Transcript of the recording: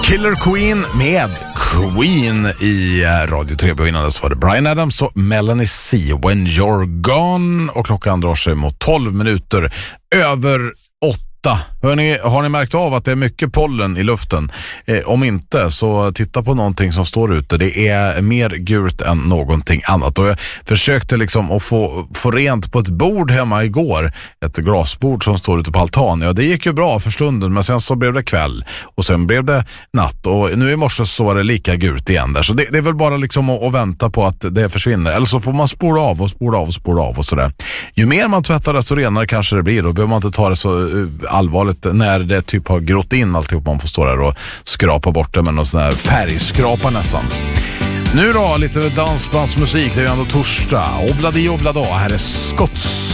Killer Queen med Queen i Radio 3. Och innan dess var det Bryan Adams och Melanie C. When You're Gone. Och klockan drar sig mot 12 minuter över 8. Hörrni, har ni märkt av att det är mycket pollen i luften? Om inte, så titta på någonting som står ute. Det är mer gult än någonting annat. Och jag försökte liksom att få rent på ett bord hemma igår. Ett glasbord som står ute på altan. Ja, det gick ju bra för stunden, men sen så blev det kväll. Och sen blev det natt. Och nu i morse så var det lika gult igen där. Så det är väl bara liksom att vänta på att det försvinner. Eller så får man spola av och sådär. Ju mer man tvättar, desto renare kanske det blir. Då behöver man inte ta det så allvarligt när det typ har grott in alltihop. Man får stå där och skrapa bort det med någon sån här färgskrapa nästan. Nu då, lite dansbandsmusik. Det är ju ändå torsdag. Obladi oblada. Här är Scotts.